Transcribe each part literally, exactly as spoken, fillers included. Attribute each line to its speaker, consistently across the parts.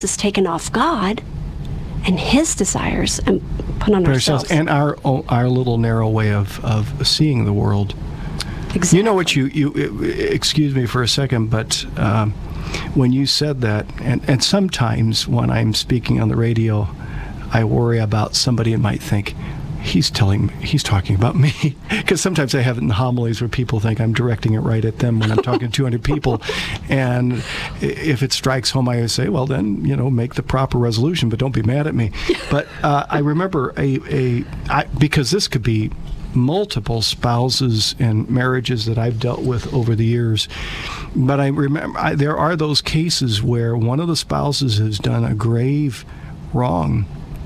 Speaker 1: is taken off God and His desires and put on ourselves.
Speaker 2: And our our little narrow way of, of seeing the world.
Speaker 1: Exactly.
Speaker 2: You know what you, you excuse me for a second, but um, when you said that, and, and sometimes when I'm speaking on the radio, I worry about somebody might think, he's telling me, he's talking about me. Because sometimes I have it in homilies where people think I'm directing it right at them when I'm talking to two hundred people. And if it strikes home, I say, well, then, you know, make the proper resolution, but don't be mad at me. But uh, I remember a, a I, because this could be multiple spouses and marriages that I've dealt with over the years. But I remember I, there are those cases where one of the spouses has done a grave wrong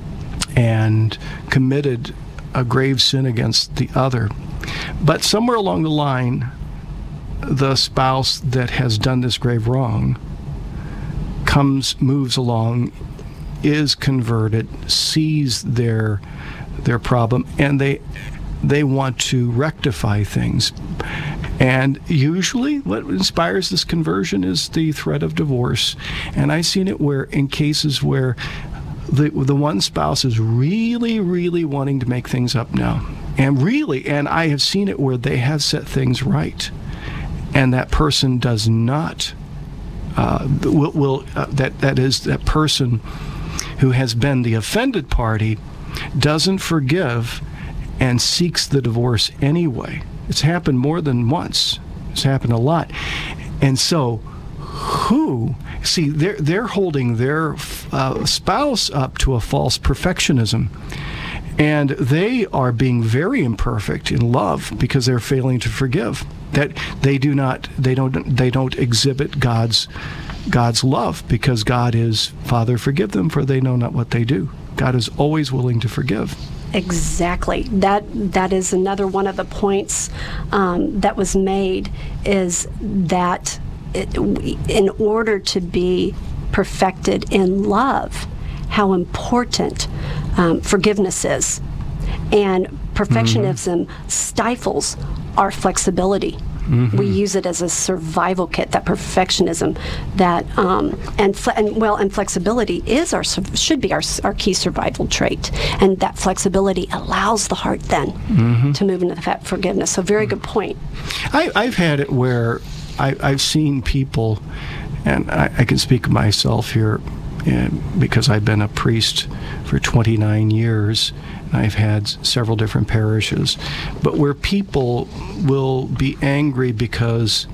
Speaker 2: and committed a grave sin against the other. But somewhere along the line, the spouse that has done this grave wrong comes, moves along, is converted, sees their their problem, and they they want to rectify things. And usually what inspires this conversion is the threat of divorce. And I've seen it where in cases where the the one spouse is really, really wanting to make things up now. And really, and I have seen it where they have set things right. And that person does not, uh, will, will uh, that that is, that person who has been the offended party doesn't forgive and seeks the divorce anyway. It's happened more than once. It's happened a lot. And so who, see, they're, they're holding their uh, spouse up to a false perfectionism. And they are being very imperfect in love because they're failing to forgive. That they do not, they don't, they don't exhibit God's, God's love because God is, Father, forgive them, for they know not what they do. God is always willing to forgive.
Speaker 1: Exactly. That that is another one of the points um, that was made, is that it, in order to be perfected in love, how important um, forgiveness is. And perfectionism mm-hmm. stifles our flexibility. Mm-hmm. We use it as a survival kit, that perfectionism, that um, and, fle- and well, and flexibility is our should be our our key survival trait, and that flexibility allows the heart then mm-hmm. to move into the forgiveness. So, very good point.
Speaker 2: I, I've had it where I, I've seen people, and I, I can speak of myself here, and because I've been a priest for twenty-nine years. I've had several different parishes, but where people will be angry because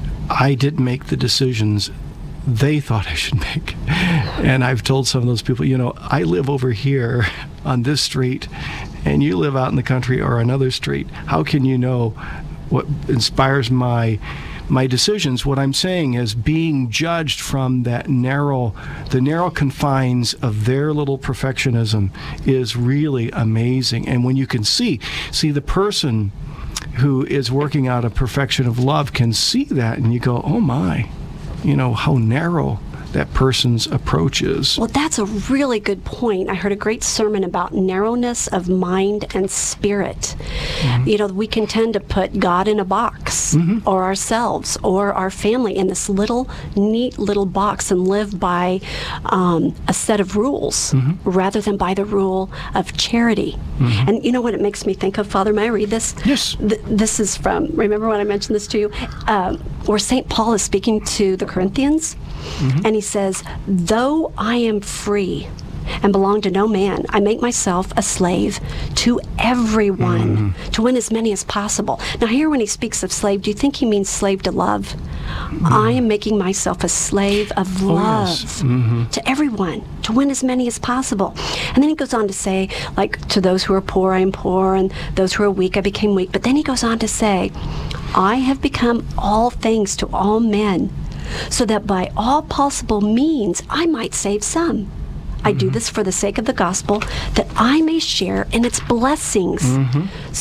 Speaker 2: I didn't make the decisions they thought I should make. And I've told some of those people, you know, I live over here on this street, and you live out in the country or another street. How can you know what inspires my my decisions? What I'm saying is being judged from that narrow, the narrow confines of their little perfectionism is really amazing. And when you can see, see the person who is working out a perfection of love can see that, and you go, oh my, you know, how narrow that person's approach is.
Speaker 1: Well, that's a really good point. I heard a great sermon about narrowness of mind and spirit. Mm-hmm. You know, we can tend to put God in a box, mm-hmm. or ourselves, or our family in this little, neat little box and live by um, a set of rules mm-hmm. rather than by the rule of charity. Mm-hmm. And you know what it makes me think of, Father? May I read this?
Speaker 2: Yes.
Speaker 1: Th- this is from, remember when I mentioned this to you? Uh, where Saint Paul is speaking to the Corinthians. Mm-hmm. And he says, though I am free and belong to no man, I make myself a slave to everyone mm-hmm. to win as many as possible. Now here when he speaks of slave, do you think he means slave to love? Mm-hmm. I am making myself a slave of love
Speaker 2: oh, yes. mm-hmm.
Speaker 1: to everyone to win as many as possible. And then he goes on to say, like, to those who are poor, I am poor, and those who are weak, I became weak. But then he goes on to say, I have become all things to all men, so that by all possible means I might save some. Mm-hmm. I do this for the sake of the gospel, that I may share in its blessings. Mm-hmm.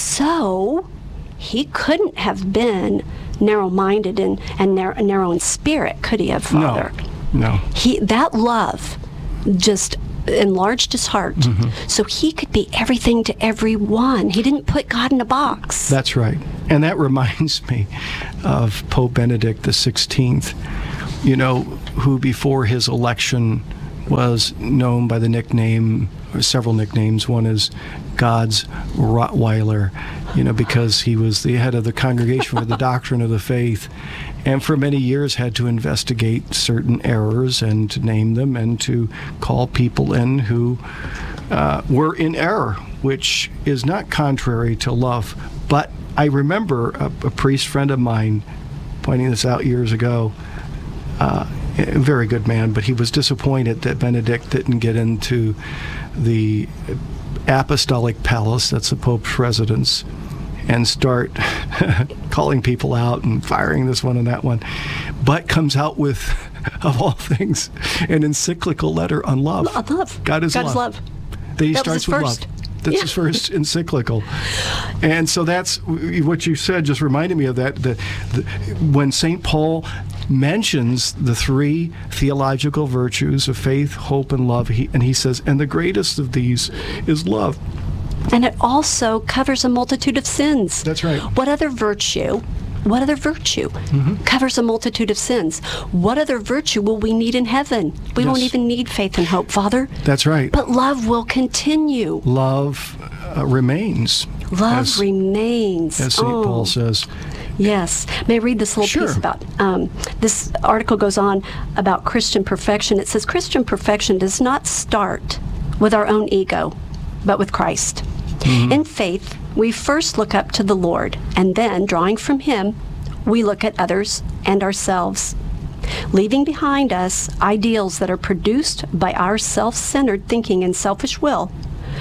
Speaker 1: So he couldn't have been narrow-minded and, and narrow, narrow in spirit, could he have, Father?
Speaker 2: No, no.
Speaker 1: He, that love just enlarged his heart, mm-hmm. so he could be everything to everyone. He didn't put God in a box.
Speaker 2: That's right. And that reminds me of Pope Benedict the sixteenth, you know, who before his election was known by the nickname, or several nicknames. One is God's Rottweiler, you know, because he was the head of the Congregation for the Doctrine of the Faith, and for many years had to investigate certain errors and to name them and to call people in who uh, were in error, which is not contrary to love. But I remember a, a priest friend of mine pointing this out years ago. Uh, a very good man, but he was disappointed that Benedict didn't get into the apostolic palace, that's the Pope's residence, and start calling people out and firing this one and that one, but comes out with, of all things, an encyclical letter on love.
Speaker 1: On love.
Speaker 2: God is
Speaker 1: God
Speaker 2: love.
Speaker 1: is love.
Speaker 2: That he
Speaker 1: That was
Speaker 2: starts
Speaker 1: his
Speaker 2: with
Speaker 1: first.
Speaker 2: love. That's
Speaker 1: Yeah.
Speaker 2: his first encyclical. And so that's what you said, just reminded me of that. The, the, when Saint Paul mentions the three theological virtues of faith, hope, and love, he, and he says, and the greatest of these is love.
Speaker 1: And it also covers a multitude of sins.
Speaker 2: That's right.
Speaker 1: What other virtue, what other virtue
Speaker 2: Mm-hmm.
Speaker 1: covers a multitude of sins? What other virtue will we need in heaven? We won't
Speaker 2: Yes.
Speaker 1: even need faith and hope, Father.
Speaker 2: That's right.
Speaker 1: But love will continue.
Speaker 2: Love uh, remains.
Speaker 1: Love
Speaker 2: as,
Speaker 1: remains.
Speaker 2: as Saint
Speaker 1: Oh,
Speaker 2: Paul says.
Speaker 1: Yes. May I read this little
Speaker 2: Sure.
Speaker 1: piece about, um, this article goes on about Christian perfection. It says, Christian perfection does not start with our own ego, but with Christ.
Speaker 2: Mm-hmm.
Speaker 1: In faith, we first look up to the Lord, and then, drawing from Him, we look at others and ourselves, leaving behind us ideals that are produced by our self-centered thinking and selfish will.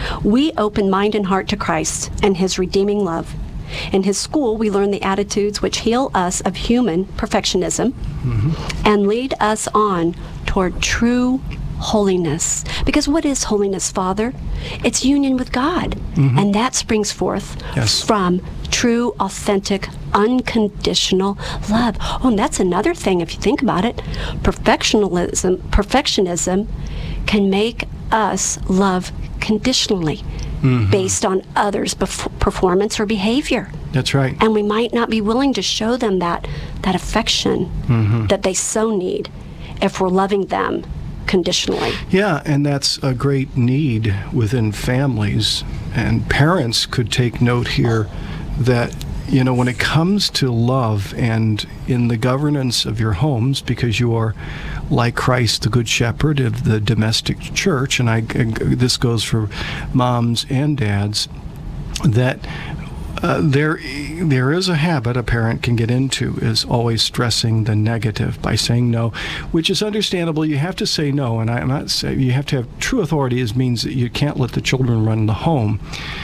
Speaker 1: We open mind and heart to Christ and His redeeming love. In His school, we learn the attitudes which heal us of human perfectionism mm-hmm. and lead us on toward true holiness. Because what is holiness, Father? It's union with God. Mm-hmm. And that springs forth
Speaker 2: Yes.
Speaker 1: from true, authentic, unconditional love. Oh, and that's another thing if you think about it. Perfectionism, perfectionism can make us love conditionally mm-hmm. based on others' bef- performance or behavior.
Speaker 2: That's right.
Speaker 1: And we might not be willing to show them that, that affection mm-hmm. that they so need if we're loving them conditionally.
Speaker 2: Yeah, and that's a great need within families. And parents could take note here that, you know, when it comes to love and in the governance of your homes, because you are like Christ, the Good Shepherd of the domestic church, and I, this goes for moms and dads, that Uh, there, there is a habit a parent can get into, is always stressing the negative by saying no, which is understandable. You have to say no, and I, I'm not saying you have to have true authority. It means that you can't let the children run the home,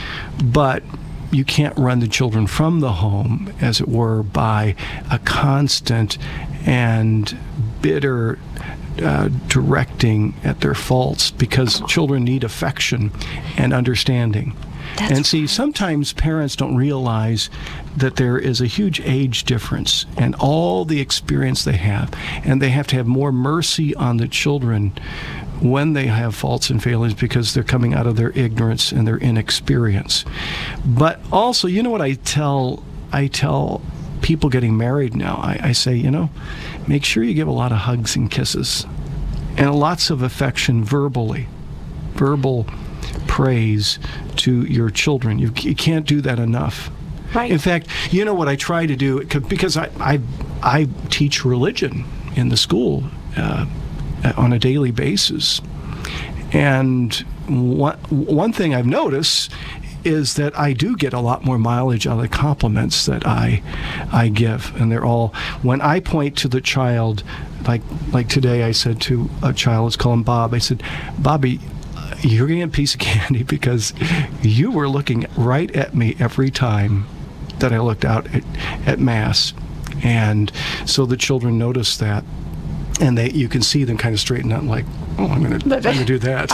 Speaker 2: but you can't run the children from the home, as it were, by a constant and bitter Uh, directing at their faults, because children need affection and understanding.
Speaker 1: That's
Speaker 2: and see,
Speaker 1: right.
Speaker 2: sometimes parents don't realize that there is a huge age difference and all the experience they have, and they have to have more mercy on the children when they have faults and failings, because they're coming out of their ignorance and their inexperience. But also, you know what I tell I tell people getting married now, I, I say, you know, make sure you give a lot of hugs and kisses and lots of affection verbally, verbal praise to your children. You, you can't do that enough.
Speaker 1: Right.
Speaker 2: In fact, you know what I try to do, because I, I, I teach religion in the school uh, on a daily basis. And one, one thing I've noticed is that I do get a lot more mileage out of the compliments that I I give. And they're all, when I point to the child, like like today I said to a child, let's call him Bob, I said, Bobby, you're getting a piece of candy because you were looking right at me every time that I looked out at, at Mass. And so the children noticed that, and they you can see them kind of straighten up, like, oh, I'm going to I'm going to do that.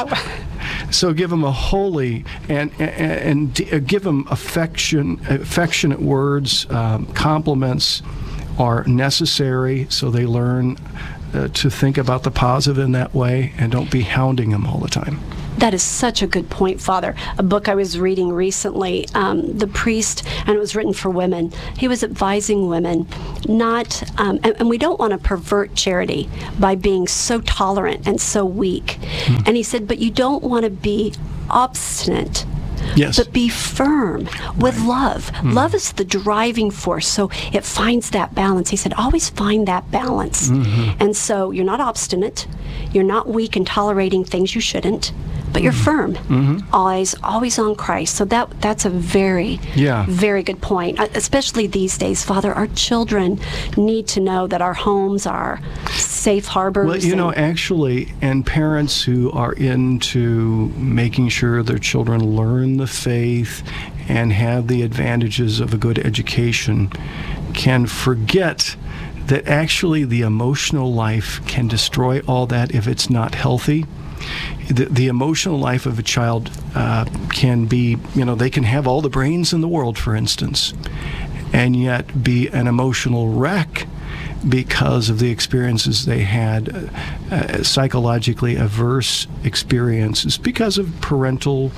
Speaker 2: So give them a holy and and, and give them affection, affectionate words. Um, compliments are necessary, so they learn uh, to think about the positive in that way, and don't be hounding them all the time.
Speaker 1: That is such a good point, Father. A book I was reading recently, um, The Priest, and it was written for women. He was advising women not, um, and, and we don't want to pervert charity by being so tolerant and so weak. Mm. And he said, but you don't want to be obstinate.
Speaker 2: Yes.
Speaker 1: But be firm with
Speaker 2: Right.
Speaker 1: love. Mm. Love is the driving force, so it finds that balance. He said, always find that balance. Mm-hmm. And so you're not obstinate, you're not weak and tolerating things you shouldn't, but you're firm, mm-hmm. always, always on Christ. So that that's a very,
Speaker 2: yeah.
Speaker 1: very good point. Especially these days, Father, our children need to know that our homes are safe harbors.
Speaker 2: Well, you know, actually, and parents who are into making sure their children learn the faith and have the advantages of a good education can forget that actually the emotional life can destroy all that if it's not healthy. The, the emotional life of a child uh, can be, you know, they can have all the brains in the world, for instance, and yet be an emotional wreck because of the experiences they had, uh, uh, psychologically averse experiences because of parental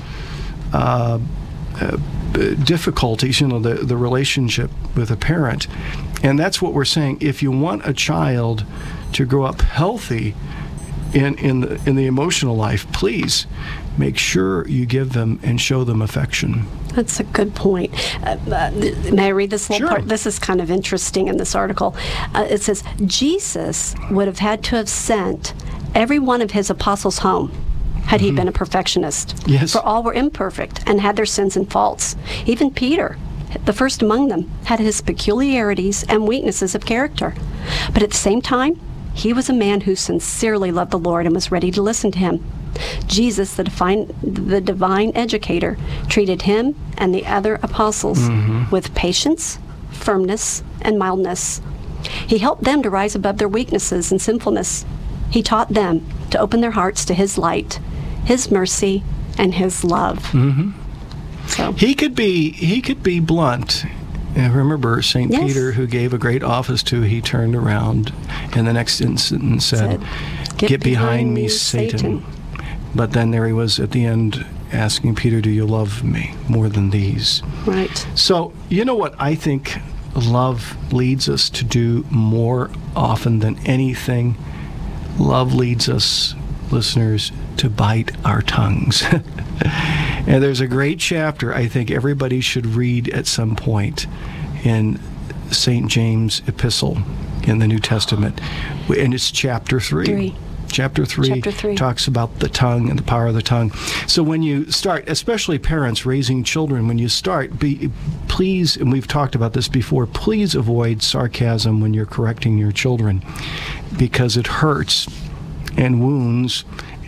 Speaker 2: uh, uh, difficulties, you know, the, the relationship with a parent. And that's what we're saying. If you want a child to grow up healthy in in the in the emotional life, please make sure you give them and show them affection.
Speaker 1: That's a good point. Uh, uh, may I read this little
Speaker 2: Sure.
Speaker 1: part? This is kind of interesting in this article. Uh, it says, Jesus would have had to have sent every one of his apostles home had he mm-hmm. been a perfectionist.
Speaker 2: Yes.
Speaker 1: For all were imperfect and had their sins and faults. Even Peter, the first among them, had his peculiarities and weaknesses of character. But at the same time, he was a man who sincerely loved the Lord and was ready to listen to him. Jesus, the divine, the divine educator, treated him and the other apostles mm-hmm. with patience, firmness, and mildness. He helped them to rise above their weaknesses and sinfulness. He taught them to open their hearts to his light, his mercy, and his love.
Speaker 2: Mm-hmm.
Speaker 1: So
Speaker 2: he could be he could be blunt. And remember Saint
Speaker 1: Yes.
Speaker 2: Peter, who gave a great office to, he turned around in the next instant and said,
Speaker 1: said
Speaker 2: Get, Get behind me, Satan. Satan. But then there he was at the end asking Peter, do you love me more than these?
Speaker 1: Right.
Speaker 2: So, you know what I think love leads us to do more often than anything? Love leads us, listeners, to bite our tongues. And there's a great chapter I think everybody should read at some point in Saint James' epistle in the New Testament. And it's chapter three.
Speaker 1: Three.
Speaker 2: Chapter three,
Speaker 1: Chapter three
Speaker 2: talks about the tongue and the power of the tongue. So when you start, especially parents raising children, when you start, be please, and we've talked about this before, please avoid sarcasm when you're correcting your children, because it hurts and wounds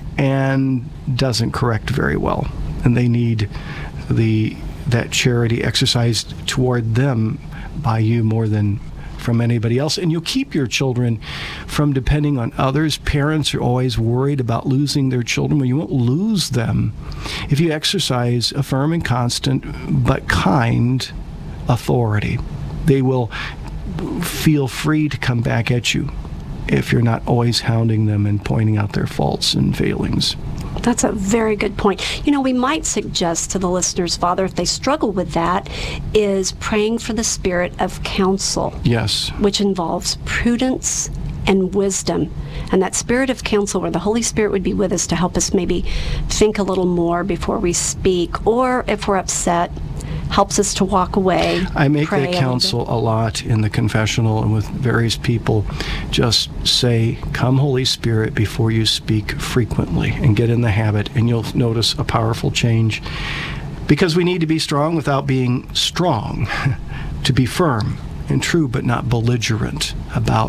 Speaker 2: and doesn't correct very well. And they need the that charity exercised toward them by you more than from anybody else. And you'll keep your children from depending on others. Parents are always worried about losing their children. Well, you won't lose them if you exercise a firm and constant but kind authority. They will feel free to come back at you if you're not always hounding them and pointing out their faults and failings.
Speaker 1: That's a very good point. You know, we might suggest to the listeners, Father, if they struggle with that, is praying for the spirit of counsel.
Speaker 2: Yes.
Speaker 1: Which involves prudence and wisdom. And that spirit of counsel, where the Holy Spirit would be with us to help us maybe think a little more before we speak, or if we're upset, helps us to walk away.
Speaker 2: I make
Speaker 1: pray
Speaker 2: that counsel a lot in the confessional and with various people. Just say, come Holy Spirit, before you speak frequently, and get in the habit, and you'll notice a powerful change. Because we need to be strong without being strong, to be firm and true, but not belligerent about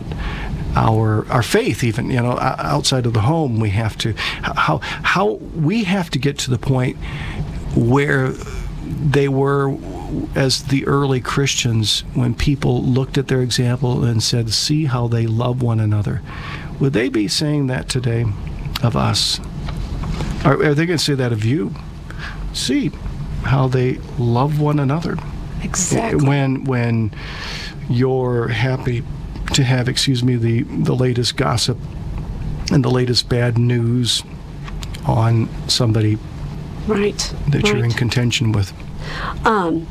Speaker 2: our our faith. Even, you know, outside of the home, we have to, how, how we have to get to the point where they were as the early Christians, when people looked at their example and said, see how they love one another. Would they be saying that today of us? Are, are they going to say that of you? See how they love one another.
Speaker 1: Exactly.
Speaker 2: When, when you're happy to have, excuse me, the, the latest gossip and the latest bad news on somebody
Speaker 1: Right.
Speaker 2: that
Speaker 1: right.
Speaker 2: you're in contention with.
Speaker 1: Um,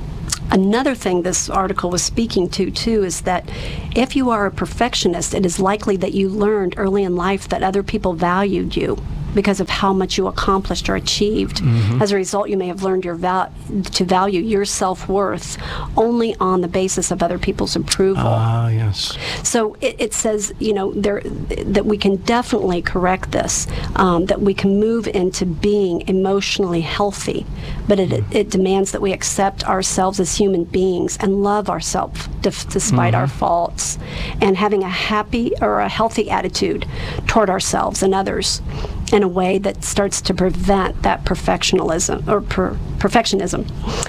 Speaker 1: another thing this article was speaking to, too, is that if you are a perfectionist, it is likely that you learned early in life that other people valued you because of how much you accomplished or achieved. Mm-hmm. As a result, you may have learned your val- to value your self-worth only on the basis of other people's approval.
Speaker 2: Ah, yes.
Speaker 1: So it, it says, you know, there that we can definitely correct this, um, that we can move into being emotionally healthy, but it, mm-hmm. it, it demands that we accept ourselves as human beings and love ourselves def- despite mm-hmm. our faults, and having a happy or a healthy attitude toward ourselves and others in a way that starts to prevent that perfectionism or per- perfectionism.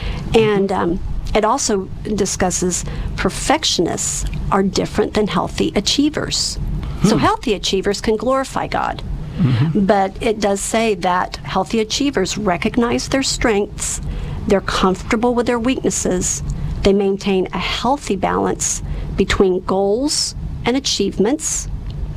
Speaker 1: And um, it also discusses perfectionists are different than healthy achievers. Hmm. So healthy achievers can glorify God. Mm-hmm. But it does say that healthy achievers recognize their strengths, they're comfortable with their weaknesses, they maintain a healthy balance between goals and achievements,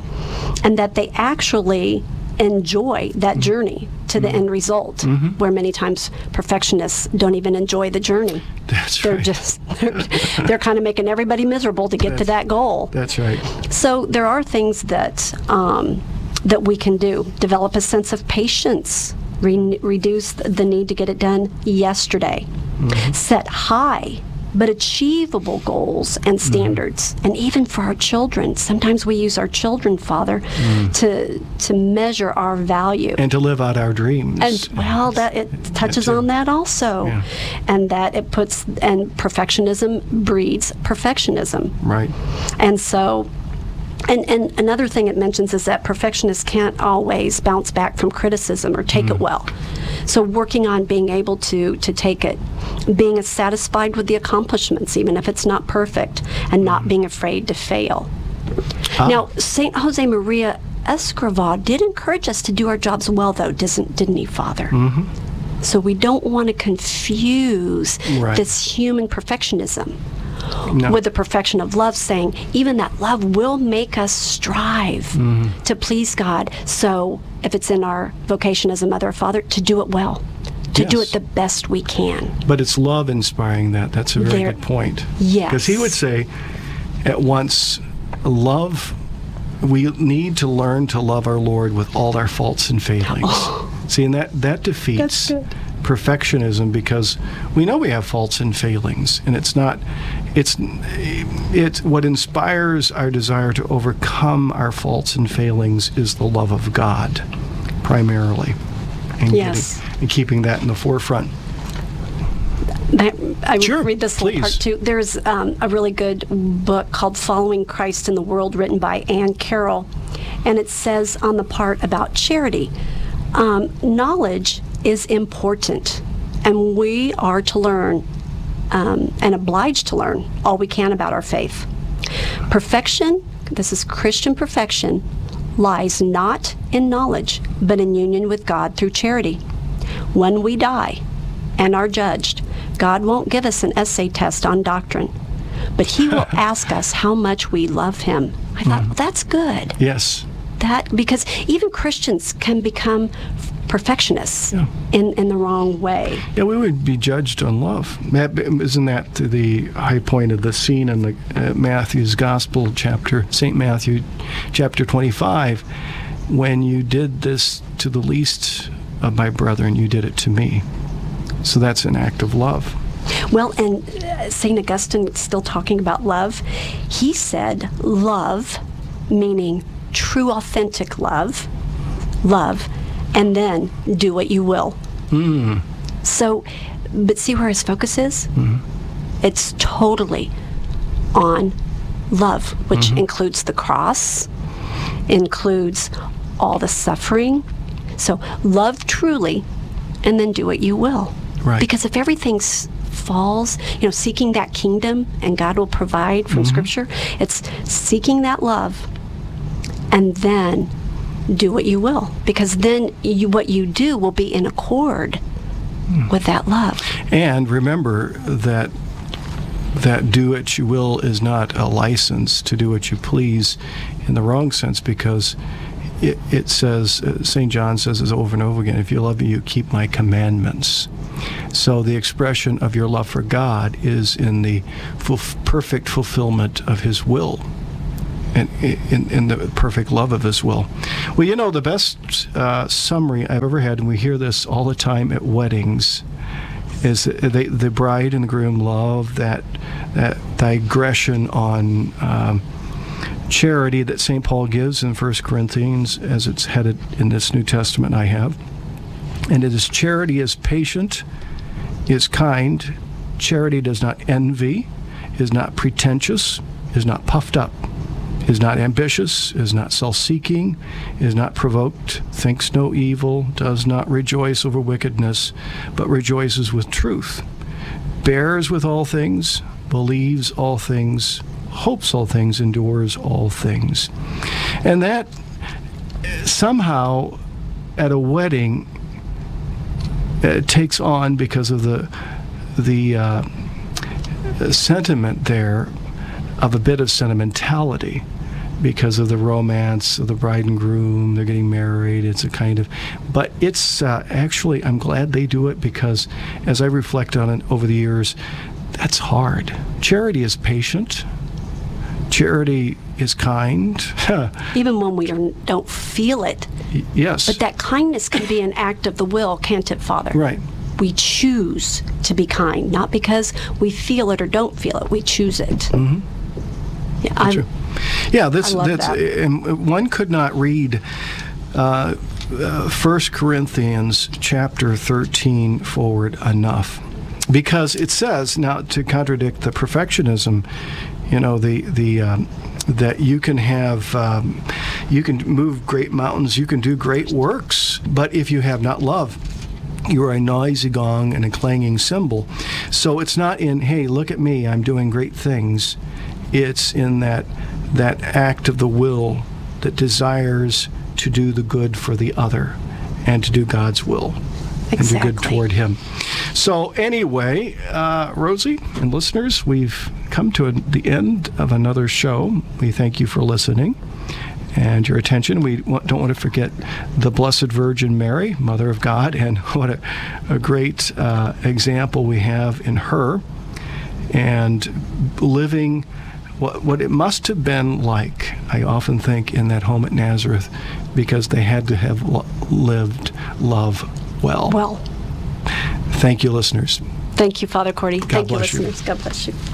Speaker 1: and that they actually enjoy that journey to the mm-hmm. end result, mm-hmm. where many times perfectionists don't even enjoy the journey.
Speaker 2: That's
Speaker 1: they're
Speaker 2: right.
Speaker 1: just they're, they're kind of making everybody miserable to get
Speaker 2: that's,
Speaker 1: to that goal.
Speaker 2: That's right.
Speaker 1: So there are things that um, that we can do. Develop a sense of patience. Re- reduce the need to get it done yesterday. Mm-hmm. Set high but achievable goals and standards. Mm-hmm. And even for our children, sometimes we use our children, Father, mm. to to measure our value.
Speaker 2: And to live out our dreams.
Speaker 1: And, well, that it touches that on that also. Yeah. And that it puts, and perfectionism breeds perfectionism.
Speaker 2: Right.
Speaker 1: And so, and, and another thing it mentions is that perfectionists can't always bounce back from criticism or take mm. it well. So working on being able to, to take it, being satisfied with the accomplishments, even if it's not perfect, and not being afraid to fail. Ah. Now, Saint Jose Maria Escrivá did encourage us to do our jobs well, though, didn't, didn't he, Father? Mm-hmm. So we don't want to confuse right. this human perfectionism no. with the perfection of love, saying even that love will make us strive mm-hmm. to please God. So if it's in our vocation as a mother or father, to do it well, to yes. do it the best we can.
Speaker 2: But it's love inspiring that. That's a very there, good point.
Speaker 1: Yes.
Speaker 2: Because he would say at once, love, we need to learn to love our Lord with all our faults and failings. Oh. See, and that, that defeats perfectionism, because we know we have faults and failings, and it's not, it's, it's what inspires our desire to overcome our faults and failings is the love of God, primarily, and,
Speaker 1: yes.
Speaker 2: getting, and keeping that in the forefront.
Speaker 1: That, I
Speaker 2: sure,
Speaker 1: would read this little part too. There's um, a really good book called Following Christ in the World, written by Ann Carroll, and it says on the part about charity, um, knowledge is important, and we are to learn um, and obliged to learn all we can about our faith. Perfection, this is Christian perfection, lies not in knowledge, but in union with God through charity. When we die and are judged, God won't give us an essay test on doctrine, but He will ask us how much we love Him. I thought, mm. that's good.
Speaker 2: Yes.
Speaker 1: That, because even Christians can become perfectionists yeah. in, in the wrong way.
Speaker 2: Yeah, we would be judged on love. Isn't that the high point of the scene in the uh, Matthew's Gospel, chapter Saint Matthew, chapter twenty-five, when you did this to the least of my brethren, you did it to me. So that's an act of love.
Speaker 1: Well, and uh, Saint Augustine, still talking about love, he said love, meaning true, authentic love, love, and then do what you will. Mm. So, but see where his focus is? Mm. It's totally on love, which mm-hmm. includes the cross, includes all the suffering. So love truly, and then do what you will.
Speaker 2: Right.
Speaker 1: Because if everything s- falls, you know, seeking that kingdom, and God will provide from mm-hmm. Scripture, it's seeking that love, and then do what you will, because then you, what you do will be in accord mm. with that love.
Speaker 2: And remember that that do what you will is not a license to do what you please in the wrong sense, because it, it says, uh, Saint John says this over and over again, if you love me, you keep my commandments. So the expression of your love for God is in the full, perfect fulfillment of his will, and in, in the perfect love of his will. Well, you know, the best uh, summary I've ever had, and we hear this all the time at weddings, is they, the bride and the groom love that that digression on um, charity that Saint Paul gives in First Corinthians, as it's headed in this New Testament I have. And it is, charity is patient, is kind, charity does not envy, is not pretentious, is not puffed up, is not ambitious, is not self-seeking, is not provoked, thinks no evil, does not rejoice over wickedness, but rejoices with truth, bears with all things, believes all things, hopes all things, endures all things. And that somehow at a wedding uh, takes on, because of the the uh, sentiment there, of a bit of sentimentality, because of the romance of the bride and groom. They're getting married. It's a kind of, but it's uh, actually, I'm glad they do it, because as I reflect on it over the years, that's hard. Charity is patient. Charity is kind.
Speaker 1: Even when we don't, don't feel it.
Speaker 2: Y- yes.
Speaker 1: But that kindness can be an act of the will, can't it, Father?
Speaker 2: Right.
Speaker 1: We choose to be kind, not because we feel it or don't feel it. We choose it.
Speaker 2: Mm-hmm.
Speaker 1: Yeah,
Speaker 2: That's
Speaker 1: I'm,
Speaker 2: true. Yeah, this
Speaker 1: I love
Speaker 2: that's
Speaker 1: that.
Speaker 2: and one could not read uh, uh, First Corinthians chapter thirteen forward enough, because it says, now to contradict the perfectionism, you know, the the um, that you can have um, you can move great mountains, you can do great works, but if you have not love, you are a noisy gong and a clanging cymbal. So it's not in, hey, look at me, I'm doing great things. It's in that that act of the will that desires to do the good for the other and to do God's will.
Speaker 1: Exactly.
Speaker 2: And do good toward him. So anyway, uh, Rosie and listeners, we've come to a, the end of another show. We thank you for listening and your attention. We want, don't want to forget the Blessed Virgin Mary, Mother of God, and what a, a great uh, example we have in her, and living what, what it must have been like, I often think, in that home at Nazareth, because they had to have lo- lived love well.
Speaker 1: Well.
Speaker 2: Thank you, listeners.
Speaker 1: Thank you, Father Cordy.
Speaker 2: God
Speaker 1: Thank you,
Speaker 2: bless you.
Speaker 1: listeners. God bless you.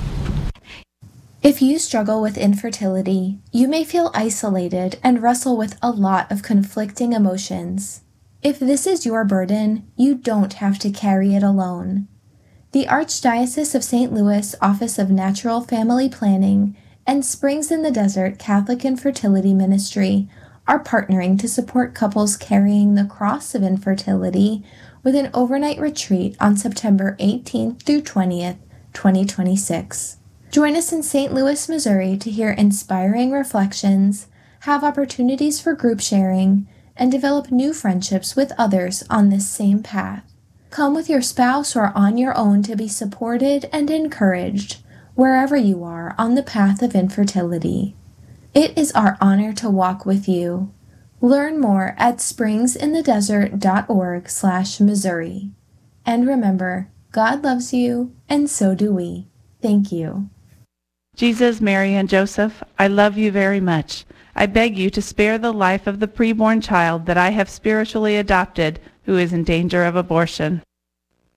Speaker 3: If you struggle with infertility, you may feel isolated and wrestle with a lot of conflicting emotions. If this is your burden, you don't have to carry it alone. The Archdiocese of Saint Louis Office of Natural Family Planning and Springs in the Desert Catholic Infertility Ministry are partnering to support couples carrying the cross of infertility with an overnight retreat on September eighteenth through twentieth, twenty twenty-six. Join us in Saint Louis, Missouri to hear inspiring reflections, have opportunities for group sharing, and develop new friendships with others on this same path. Come with your spouse or on your own to be supported and encouraged wherever you are on the path of infertility. It is our honor to walk with you. Learn more at springsinthedesert.org slash Missouri. And remember, God loves you, and so do we. Thank you.
Speaker 4: Jesus, Mary, and Joseph, I love you very much. I beg you to spare the life of the preborn child that I have spiritually adopted, who is in danger of abortion.